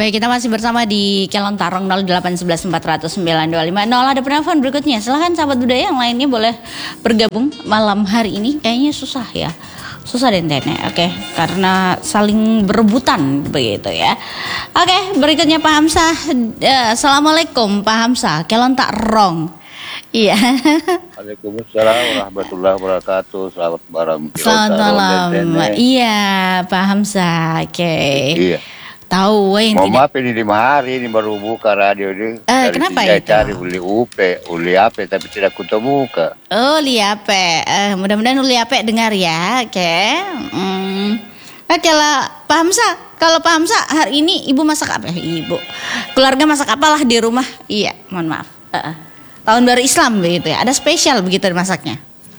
Baik, kita masih bersama di Kelon Tarong 0811 400 925 0. Ada penelpon berikutnya. Silahkan sahabat budaya yang lainnya boleh bergabung malam hari ini. Kayaknya susah ya. Susah dentennya. Oke, karena saling berebutan begitu ya. Oke, berikutnya Pak Hamzah. Assalamualaikum Pak Hamzah. Kelon Tarong. Iya. Waalaikumsalam warahmatullahi wabarakatuh. Selamat malam. Selamat malam. Iya, Pak Hamzah. Oke. Iya. Tahu yang mau maaf ini 5 hari ini baru buka radio ini. Kenapa itu? Cari uli ape tapi tidak kutemukan. Oh, liape. Mudah-mudahan liape dengar ya. Oke. Oke lah, Pak Hamzah. Kalau Pak Hamzah hari ini Ibu masak apa? Ibu. Keluarga masak apalah di rumah? Iya, mohon maaf. Tahun baru Islam begitu ya. Ada spesial begitu masaknya.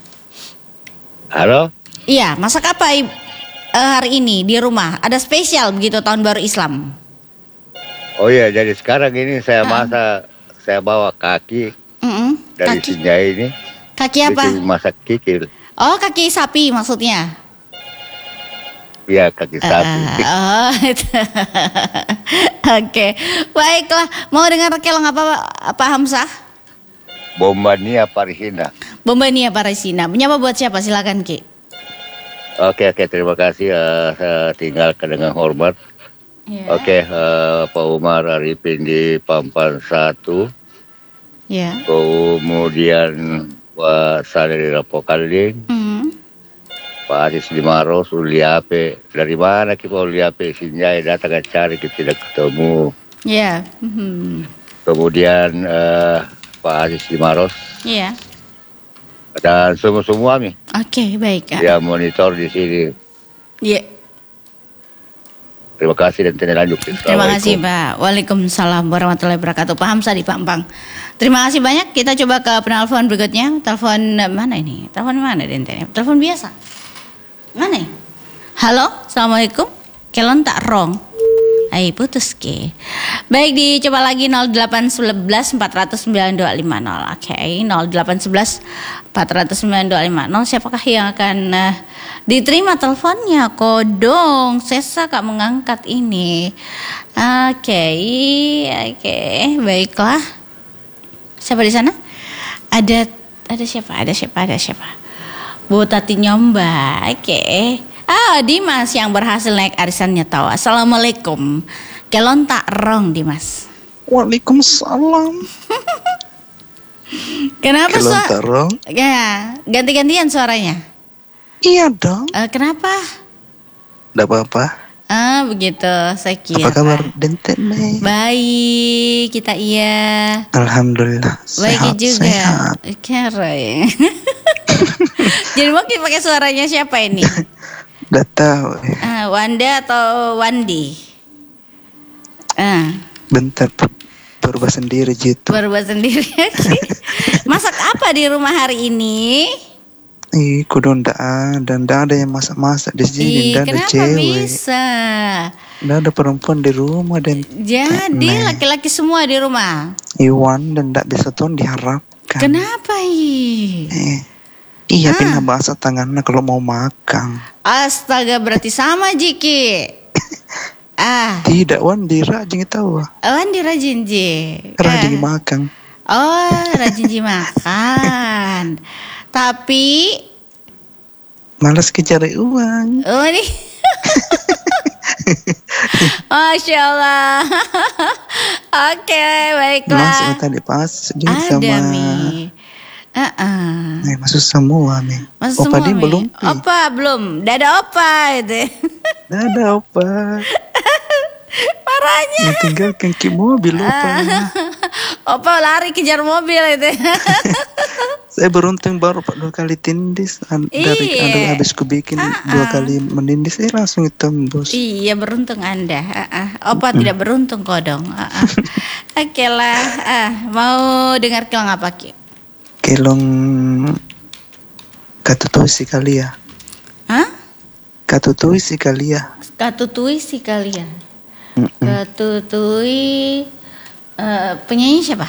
Halo? Iya, masak apa Ibu? Hari ini di rumah ada spesial begitu tahun baru Islam. Oh iya, jadi sekarang ini saya masak, saya bawa kaki dari Sinjai ini. Kaki apa? Masak kikil. Oh, kaki sapi maksudnya? Iya, kaki sapi. Oh, itu. Oke, baiklah. Mau dengar kelong apa Pak Hamzah? Bombania Parisina. Bombania Parisina. Menyapa buat siapa? Silakan Ki. Oke, terima kasih. Saya tinggalkan dengan hormat. Yeah. Oke, Pak Umar Arifin di Pampan 1. Yeah. Kemudian Pak Saleh di Rapokalding. Pak Aris di Maros, Uliape. Dari mana kita Uliape? Sinjai datang cari, kita tidak ketemu. Iya. Kemudian Pak Aris di Maros. Iya. Dan semua nih. Oke, baik. Dia monitor di sini. Iya. Terima kasih dan lanjut. Terima kasih Pak. Waalaikumsalam warahmatullahi wabarakatuh. Pak Hamzah di Pampang. Terima kasih banyak. Kita coba ke penelpon berikutnya. Telepon mana ini? Telepon mana Dente? Telepon biasa. Mana? Halo, assalamualaikum. Kelon Tarong. Putus ke. Baik, dicoba lagi 0811 400 925 0. Oke, 0811 400 925 0. Siapakah yang akan diterima teleponnya? Kodong Sesa Kak mengangkat ini. Oke, baiklah. Siapa di sana? Ada siapa? Bu Tati Nyomba. Oke. Dimas yang berhasil naik arisannya tahu. Assalamualaikum. Kelon Tarong Dimas. Waalaikumsalam. Kenapa Kelon Tarong? Ya, ganti-gantian suaranya. Iya dong. Kenapa? Tidak apa-apa. Begitu. Saya kira. Apa kabar Dente? Baik, kita iya. Alhamdulillah. Baik juga. Keren. Jadi mungkin pakai suaranya siapa ini? Udah tahu. Wanda atau Wandi? Bentar, berubah sendiri gitu. Berubah sendiri. Masak apa di rumah hari ini? Kudu ndak ada yang masak-masak di sini. Ndak ada cewek. Kenapa bisa? Ndak ada perempuan di rumah dan. Jadi laki-laki semua di rumah. Iwan dan ndak bisa tuh diharapkan. Kenapa Iya, pindah bahasa tangannya kalau mau makan. Astaga, berarti sama Jiki. Tidak, Wan dirajin tahu. Wan dirajin Ji. Rajin makan. Oh, rajin makan. Tapi malas cari uang. Oh nih. Masya Allah. Oke, baiklah. Langsung tadi pas ada Mi. Masuk semua nih. Opa dia belum. Opa belum. Dada opa itu. Dada opa. Parahnya. Yang tinggal kaki mobil opa. Opa lari kejar mobil itu. Saya beruntung baru 2 kali tindis. Dari habis ku bikin 2 kali menindis langsung tembus. Iya, beruntung Anda. Opa tidak beruntung kodong. Oke lah. Mau dengar kelong apa Ki? Kelong Katutuisi kali ya. Katutuisi kali ya. Katutuisi kali ya. Katutui penyanyi siapa?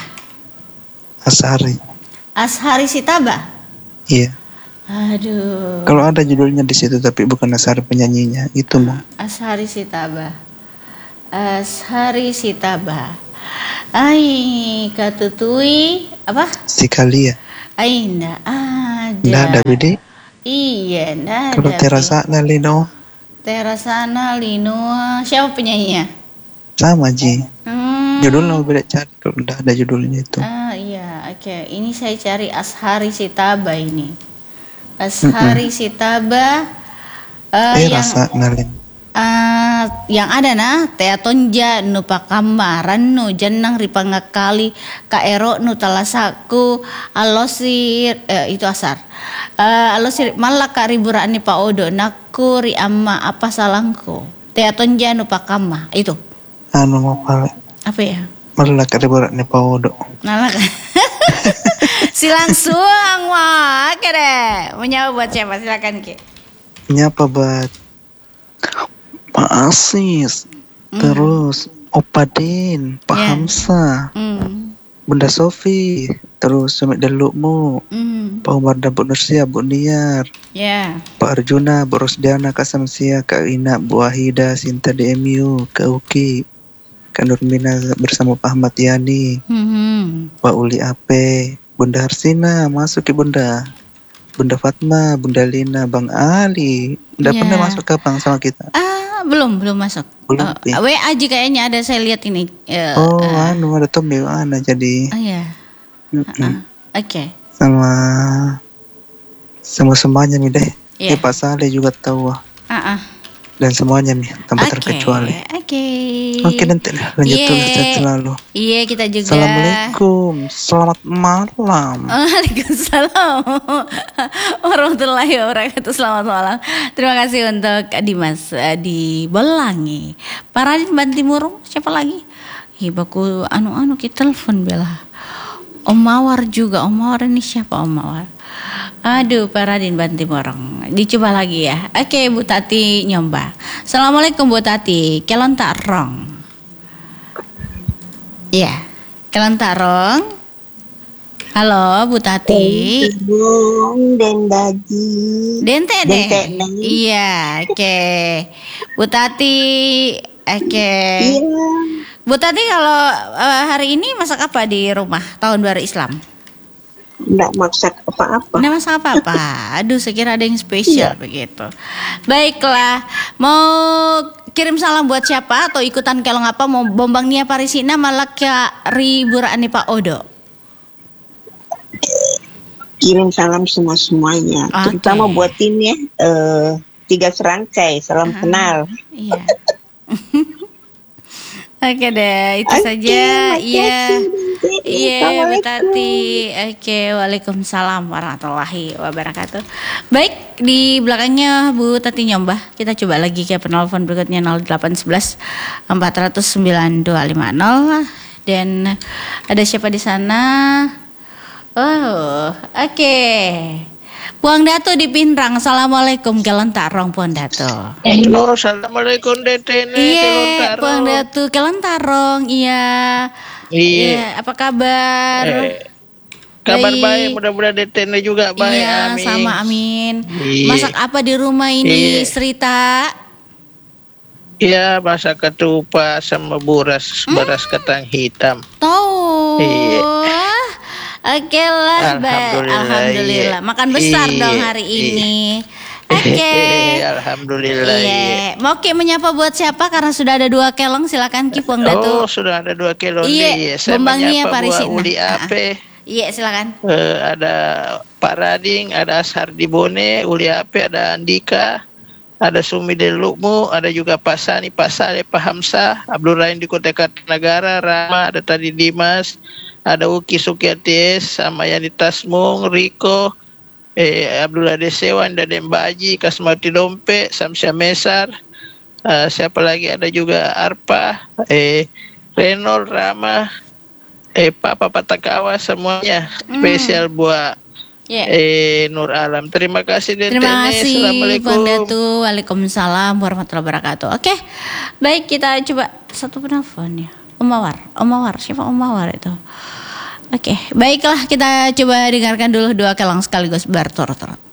Ashari Sitaba. Iya. Aduh. Kalau ada judulnya di situ tapi bukan Ashari penyanyinya, itu mah. Ashari Sitaba. Ashari Sitaba. Ai katutui apa? Sekali ya. Ai ndak ada. Nggak ada bede. Iya, ndak ada. Kalau Terasana Lino. Terasana Lino, siapa penyanyinya? Sama Ji. Judulnya beda cari kalau udah ada judulnya itu. Iya, oke. Ini saya cari Ashari Sitaba ini. Ashari Sitaba. Yang ada teatonja nu pakamaran nu jannang ripangakali kaero nu talasaku alosir itu asar alosir malaka riburani pa odo naku ri amma apa salangku teatonja nu pakama itu Mau pale apa ya malaka riburani pa odo malaka si langsung wah kere menyapa buat siapa silakan Ki nyapa buat Pak Asis, terus Opa Din, Pak Hamsa, Bunda Sofi, terus Sumit Delukmu, Pak Umar dan Bu Nursia, Bu Niar, Pak Arjuna, Bu Rosdiana, Kak Samsia, Kak Ina, Bu Wahida, Sinta DMU, Kak Uki, Kak Nurmina bersama Pak Ahmad Yani, Pak Uli Ape, Bunda Harsina, masuk ke Bunda. Bunda Fatma, Bunda Lina, Bang Ali, udah pernah masuk ke Bang sama kita? Belum masuk. Belum. WA aja kayaknya ada saya lihat ini. Ada Tommy mana jadi? Oh ya. Oke. Sama semuanya nih deh. Yeah. Pak Saleh juga tahu. Dan semuanya nih tanpa terkecuali. Oke nanti lanjut terus selalu. Iya kita juga. Assalamualaikum, selamat malam. Waalaikumsalam warahmatullahi wabarakatuh. Selamat malam. Terima kasih untuk Dimas di Bolangi. Paradin Bantimurung siapa lagi? Baku anu kita telepon bela. Om Mawar juga. Om Mawar ini siapa Om Mawar? Aduh, Paradin Bantimurung. Dicoba lagi ya. Oke, Bu Tati nyoba. Assalamualaikum Bu Tati. Kelon tak rong. Iya. Kelon tak rong. Halo Bu Tati. Den daji. Dente deh. Iya, oke. Bu Tati, oke. Iya. Bu Tati kalau hari ini masak apa di rumah tahun baru Islam? Nggak masak apa-apa. Nggak masak apa-apa. Aduh, saya kira ada yang spesial begitu. Baiklah, mau kirim salam buat siapa atau ikutan kelong apa? Mau bombang nia parisina malaka riburani Pak Odo. Kirim salam semuanya, terutama buatin ya 3 serangkai salam kenal. Iya. Oke deh, itu saja. Iya, Bu Tati. Oke, waalaikumsalam warahmatullahi wabarakatuh. Baik, di belakangnya Bu Tati nyombah. Kita coba lagi ke penelpon berikutnya 0811 400 9250. Dan ada siapa di sana? Oh, oke. Puang Dato di Pinrang. Assalamualaikum kelon tarong Puang Dato. Halo, assalamualaikum Detene. Iya, Puang Dato kelon tarong. Iya. Iya, apa kabar? Kabar baik, mudah-mudahan Detene juga baik. Iya, amin. sama amin. Masak apa di rumah ini, Srita? Iya, masak ketupat sama beras ketan hitam. Tahu. Iya. Oke lah, Alhamdulillah. Makan besar dong hari ini. Oke. Alhamdulillah. Iya. Mau Ki menyapa buat siapa? Karena sudah ada 2 kelong, silakan Ki Puang Dato. Oh, sudah ada 2 kelong. Iya. Saya Bombangnya menyapa buat Uli Parisina. Ape. Iya, silakan. Ada Pak Rading, ada Ashar di Bone, Uli Ape, ada Andika, ada Sumi Delukmu, ada juga Pak Sani, Pak Saleh, Pak Hamsa, Abdul Rahim di Kota Kartanegara, Rama, ada tadi Dimas, ada Uki Sukiatis, sama Yani Tasmung, Riko, Abdullah Desewan, dan Mbak Aji, Kasmati Dompe, Samsia Mesar, siapa lagi, ada juga Arpa, Renol, Rama, Papa Patakawa, semuanya spesial buat Nur Alam. Terima kasih Dente. Terima kasih Assalamualaikum. Bang Datu. Waalaikumsalam warahmatullahi wabarakatuh. Oke, baik kita coba satu penelpon ya. Om Mawar, siapa Om Mawar itu? Oke, baiklah kita coba dengarkan dulu 2 kelong sekaligus berturut-turut.